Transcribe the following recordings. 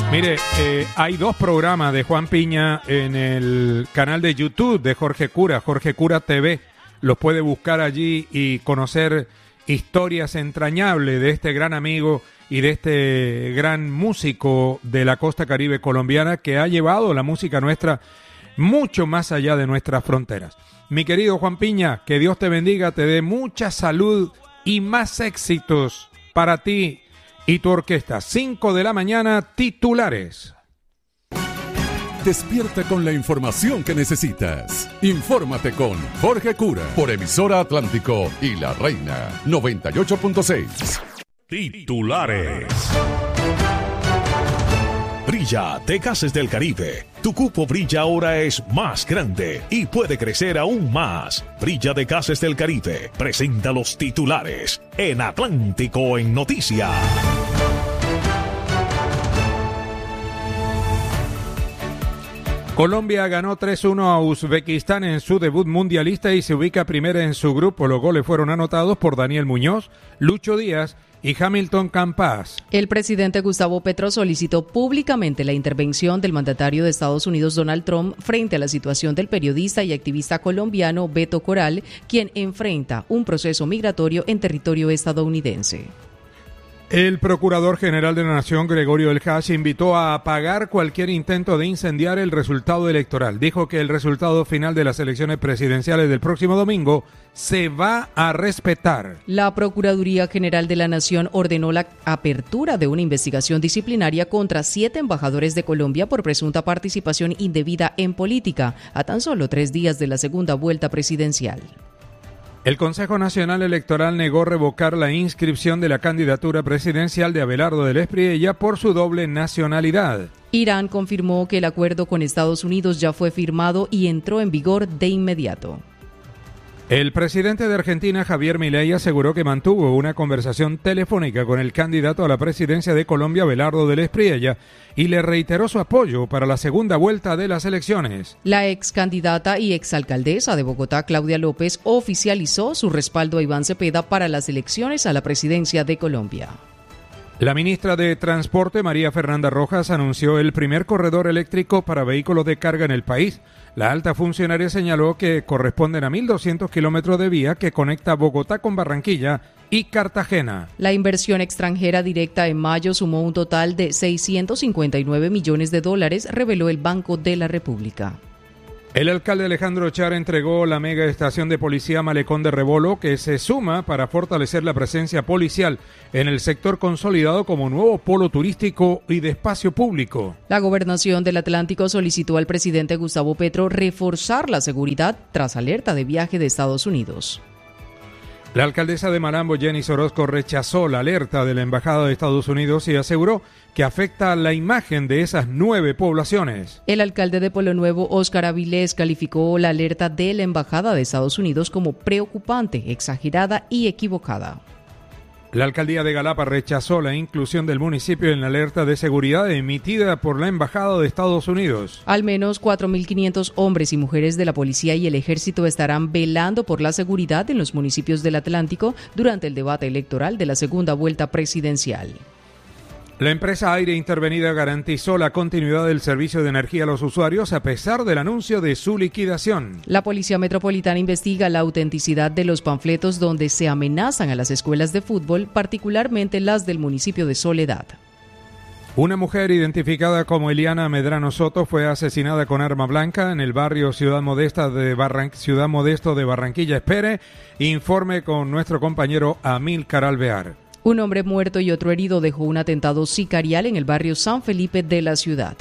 Mire, hay dos programas de Juan Piña en el canal de YouTube de Jorge Cura TV. Los puede buscar allí y conocer historias entrañables de este gran amigo y de este gran músico de la costa caribe colombiana que ha llevado la música nuestra mucho más allá de nuestras fronteras. Mi querido Juan Piña, que Dios te bendiga, te dé mucha salud y más éxitos para ti y tu orquesta. 5 de la mañana, titulares. Despierta con la información que necesitas. Infórmate con Jorge Cura por Emisora Atlántico y La Reina 98.6. Titulares. Brilla de Gases del Caribe. Tu cupo Brilla ahora es más grande y puede crecer aún más. Brilla de Gases del Caribe presenta los titulares en Atlántico en Noticias. Colombia ganó 3-1 a Uzbekistán en su debut mundialista y se ubica primera en su grupo. Los goles fueron anotados por Daniel Muñoz, Lucho Díaz y Hamilton Campas. El presidente Gustavo Petro solicitó públicamente la intervención del mandatario de Estados Unidos, Donald Trump, frente a la situación del periodista y activista colombiano Beto Coral, quien enfrenta un proceso migratorio en territorio estadounidense. El Procurador General de la Nación, Gregorio El Hash, invitó a apagar cualquier intento de incendiar el resultado electoral. Dijo que el resultado final de las elecciones presidenciales del próximo domingo se va a respetar. La Procuraduría General de la Nación ordenó la apertura de una investigación disciplinaria contra 7 embajadores de Colombia por presunta participación indebida en política, a tan solo 3 días de la segunda vuelta presidencial. El Consejo Nacional Electoral negó revocar la inscripción de la candidatura presidencial de Abelardo del Espriella por su doble nacionalidad. Irán confirmó que el acuerdo con Estados Unidos ya fue firmado y entró en vigor de inmediato. El presidente de Argentina, Javier Milei, aseguró que mantuvo una conversación telefónica con el candidato a la presidencia de Colombia, Abelardo del Espriella, y le reiteró su apoyo para la segunda vuelta de las elecciones. La ex candidata y exalcaldesa de Bogotá, Claudia López, oficializó su respaldo a Iván Cepeda para las elecciones a la presidencia de Colombia. La ministra de Transporte, María Fernanda Rojas, anunció el primer corredor eléctrico para vehículos de carga en el país. La alta funcionaria señaló que corresponden a 1.200 kilómetros de vía que conecta Bogotá con Barranquilla y Cartagena. La inversión extranjera directa en mayo sumó un total de $659 millones, reveló el Banco de la República. El alcalde Alejandro Char entregó la mega estación de policía Malecón de Rebolo, que se suma para fortalecer la presencia policial en el sector consolidado como nuevo polo turístico y de espacio público. La Gobernación del Atlántico solicitó al presidente Gustavo Petro reforzar la seguridad tras alerta de viaje de Estados Unidos. La alcaldesa de Malambo, Jenny Orozco, rechazó la alerta de la Embajada de Estados Unidos y aseguró que afecta la imagen de esas 9 poblaciones. El alcalde de Pueblo Nuevo, Óscar Avilés, calificó la alerta de la Embajada de Estados Unidos como preocupante, exagerada y equivocada. La alcaldía de Galapa rechazó la inclusión del municipio en la alerta de seguridad emitida por la Embajada de Estados Unidos. Al menos 4.500 hombres y mujeres de la policía y el ejército estarán velando por la seguridad en los municipios del Atlántico durante el debate electoral de la segunda vuelta presidencial. La empresa Aire Intervenida garantizó la continuidad del servicio de energía a los usuarios a pesar del anuncio de su liquidación. La Policía Metropolitana investiga la autenticidad de los panfletos donde se amenazan a las escuelas de fútbol, particularmente las del municipio de Soledad. Una mujer identificada como Eliana Medrano Soto fue asesinada con arma blanca en el barrio Ciudad Modesto de Barranquilla. Espere, informe con nuestro compañero Amílcar Alvear. Un hombre muerto y otro herido dejó un atentado sicarial en el barrio San Felipe de la ciudad.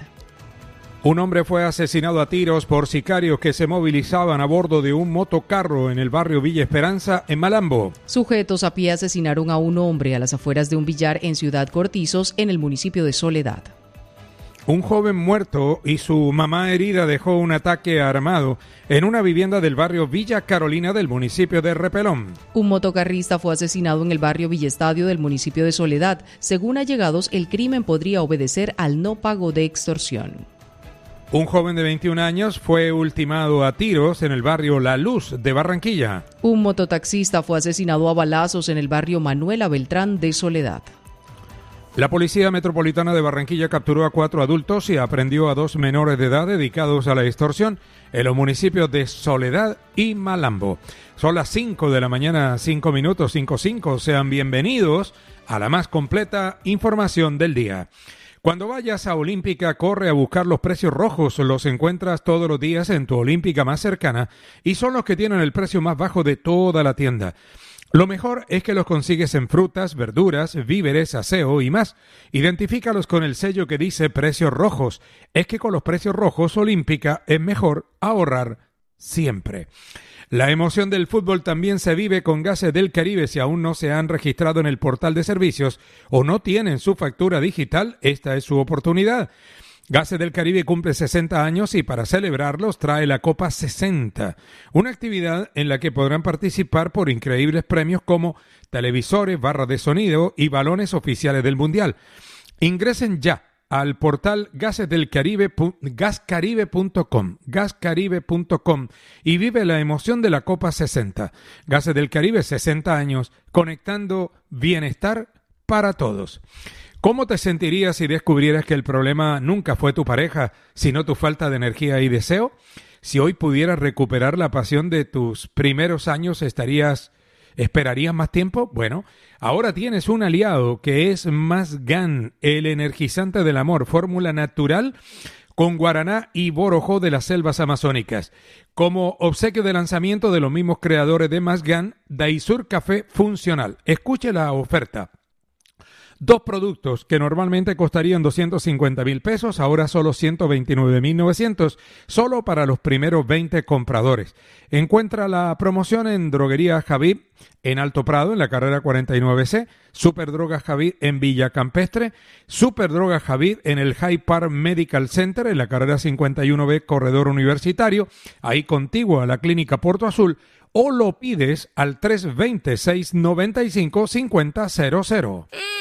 Un hombre fue asesinado a tiros por sicarios que se movilizaban a bordo de un motocarro en el barrio Villa Esperanza, en Malambo. Sujetos a pie asesinaron a un hombre a las afueras de un billar en Ciudad Cortizos, en el municipio de Soledad. Un joven muerto y su mamá herida dejó un ataque armado en una vivienda del barrio Villa Carolina del municipio de Repelón. Un motocarrista fue asesinado en el barrio Villestadio del municipio de Soledad. Según allegados, el crimen podría obedecer al no pago de extorsión. Un joven de 21 años fue ultimado a tiros en el barrio La Luz de Barranquilla. Un mototaxista fue asesinado a balazos en el barrio Manuela Beltrán de Soledad. La Policía Metropolitana de Barranquilla capturó a 4 adultos y aprendió a 2 menores de edad dedicados a la extorsión en los municipios de Soledad y Malambo. Son las 5 de la mañana, 5 minutos, 5:05. Sean bienvenidos a la más completa información del día. Cuando vayas a Olímpica, corre a buscar los precios rojos. Los encuentras todos los días en tu Olímpica más cercana y son los que tienen el precio más bajo de toda la tienda. Lo mejor es que los consigues en frutas, verduras, víveres, aseo y más. Identifícalos con el sello que dice precios rojos. Es que con los precios rojos Olímpica es mejor ahorrar siempre. La emoción del fútbol también se vive con Gases del Caribe. Si aún no se han registrado en el portal de servicios o no tienen su factura digital, esta es su oportunidad. Gases del Caribe cumple 60 años y para celebrarlos trae la Copa 60, una actividad en la que podrán participar por increíbles premios como televisores, barras de sonido y balones oficiales del Mundial. Ingresen ya al portal gascaribe.com y vive la emoción de la Copa 60. Gases del Caribe, 60 años, conectando bienestar para todos. ¿Cómo te sentirías si descubrieras que el problema nunca fue tu pareja, sino tu falta de energía y deseo? Si hoy pudieras recuperar la pasión de tus primeros años, ¿esperarías más tiempo? Bueno, ahora tienes un aliado que es Mazgan, el energizante del amor, fórmula natural con guaraná y borojó de las selvas amazónicas. Como obsequio de lanzamiento de los mismos creadores de Mazgan, Daisur Café Funcional. Escuche la oferta. 2 productos que normalmente costarían 250,000 pesos, ahora solo 129,900, solo para los primeros 20 compradores. Encuentra la promoción en Droguería Javid, en Alto Prado, en la carrera 49C, Superdrogas Javid en Villa Campestre, Superdrogas Javid en el High Park Medical Center, en la carrera 51B, Corredor Universitario, ahí contiguo a la Clínica Puerto Azul, o lo pides al 320-695-5000.